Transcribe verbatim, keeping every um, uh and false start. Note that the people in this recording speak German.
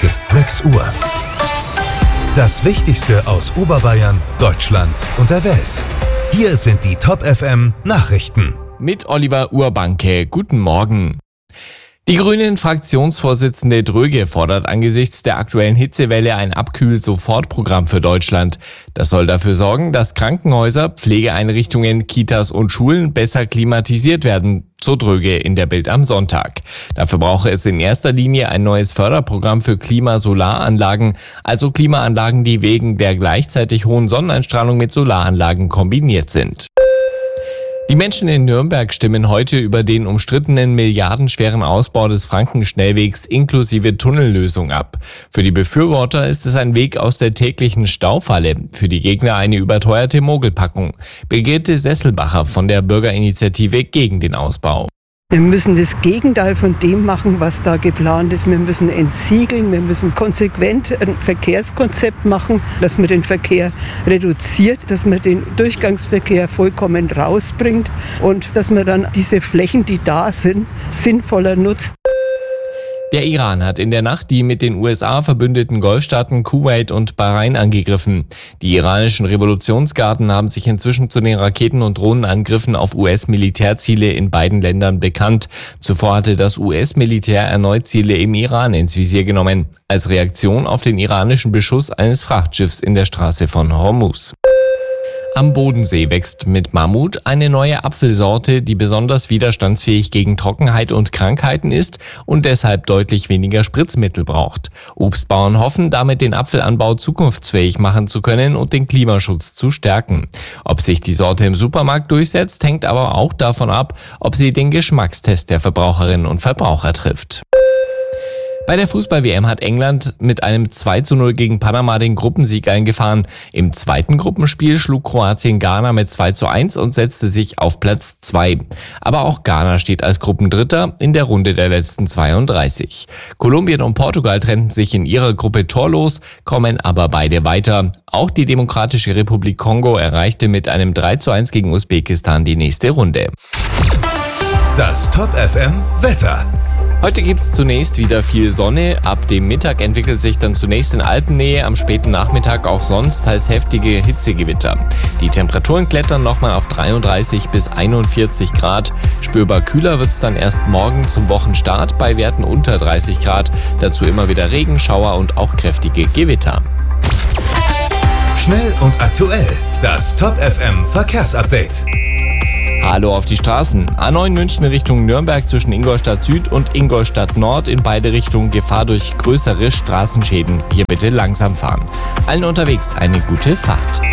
Es ist sechs Uhr. Das Wichtigste aus Oberbayern, Deutschland und der Welt. Hier sind die Top F M Nachrichten. Mit Oliver Urbanke. Guten Morgen. Die Grünen-Fraktionsvorsitzende Dröge fordert angesichts der aktuellen Hitzewelle ein Abkühl-Sofortprogramm für Deutschland. Das soll dafür sorgen, dass Krankenhäuser, Pflegeeinrichtungen, Kitas und Schulen besser klimatisiert werden, so Dröge in der Bild am Sonntag. Dafür brauche es in erster Linie ein neues Förderprogramm für Klimasolaranlagen, also Klimaanlagen, die wegen der gleichzeitig hohen Sonneneinstrahlung mit Solaranlagen kombiniert sind. Die Menschen in Nürnberg stimmen heute über den umstrittenen milliardenschweren Ausbau des Frankenschnellwegs inklusive Tunnellösung ab. Für die Befürworter ist es ein Weg aus der täglichen Staufalle, für die Gegner eine überteuerte Mogelpackung. Brigitte Sesselbacher von der Bürgerinitiative gegen den Ausbau. Wir müssen das Gegenteil von dem machen, was da geplant ist. Wir müssen entsiegeln, wir müssen konsequent ein Verkehrskonzept machen, dass man den Verkehr reduziert, dass man den Durchgangsverkehr vollkommen rausbringt und dass man dann diese Flächen, die da sind, sinnvoller nutzt. Der Iran hat in der Nacht die mit den U S A verbündeten Golfstaaten Kuwait und Bahrain angegriffen. Die iranischen Revolutionsgarden haben sich inzwischen zu den Raketen- und Drohnenangriffen auf U S-Militärziele in beiden Ländern bekannt. Zuvor hatte das U S-Militär erneut Ziele im Iran ins Visier genommen, als Reaktion auf den iranischen Beschuss eines Frachtschiffs in der Straße von Hormuz. Am Bodensee wächst mit Mammut eine neue Apfelsorte, die besonders widerstandsfähig gegen Trockenheit und Krankheiten ist und deshalb deutlich weniger Spritzmittel braucht. Obstbauern hoffen, damit den Apfelanbau zukunftsfähig machen zu können und den Klimaschutz zu stärken. Ob sich die Sorte im Supermarkt durchsetzt, hängt aber auch davon ab, ob sie den Geschmackstest der Verbraucherinnen und Verbraucher trifft. Bei der Fußball-W M hat England mit einem zwei zu null gegen Panama den Gruppensieg eingefahren. Im zweiten Gruppenspiel schlug Kroatien Ghana mit zwei zu eins und setzte sich auf Platz zwei. Aber auch Ghana steht als Gruppendritter in der Runde der letzten zweiunddreißig. Kolumbien und Portugal trennten sich in ihrer Gruppe torlos, kommen aber beide weiter. Auch die Demokratische Republik Kongo erreichte mit einem drei zu eins gegen Usbekistan die nächste Runde. Das Top F M Wetter. Heute gibt's zunächst wieder viel Sonne. Ab dem Mittag entwickelt sich dann zunächst in Alpennähe, am späten Nachmittag auch sonst teils heftige Hitzegewitter. Die Temperaturen klettern nochmal auf dreiunddreißig bis einundvierzig Grad. Spürbar kühler wird's dann erst morgen zum Wochenstart bei Werten unter dreißig Grad. Dazu immer wieder Regen, Schauer und auch kräftige Gewitter. Schnell und aktuell. Das Top F M Verkehrsupdate. Hallo auf die Straßen. A neun München Richtung Nürnberg zwischen Ingolstadt Süd und Ingolstadt Nord in beide Richtungen Gefahr durch größere Straßenschäden. Hier bitte langsam fahren. Allen unterwegs eine gute Fahrt.